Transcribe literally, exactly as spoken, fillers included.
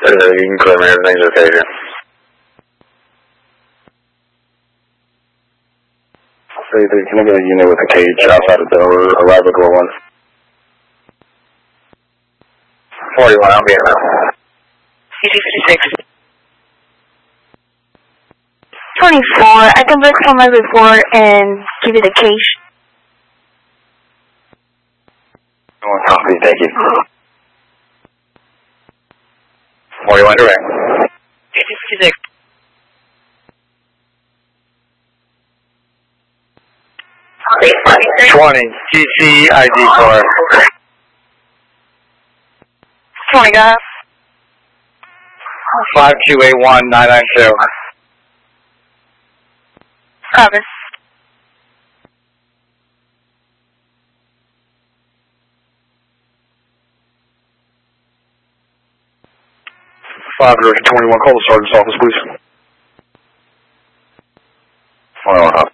Uh, you can clear me, everything's okay here. thirty-three, can I get a unit with a cage outside the door, arrival door one? forty-one, I'll be around. C C fifty-six. twenty-four, I can break from my report and give you the cage. One copy, thank you. forty-one direct. C C fifty-six. twenty, T C I D four. twenty, guys. five two eight one nine nine two. Copy. five twenty-one, call the sergeant's office, please. twenty-one, huh?